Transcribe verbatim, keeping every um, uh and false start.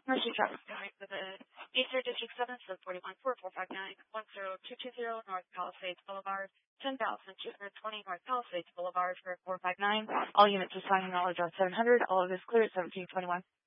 Mercy Traffic Center for the Eastern District seven, seven forty-one, four four five nine, one zero two two zero North Palisades Boulevard, ten thousand two hundred twenty North Palisades Boulevard for four five nine. All units assigned knowledge on seven hundred. All of this clear at seventeen twenty-one.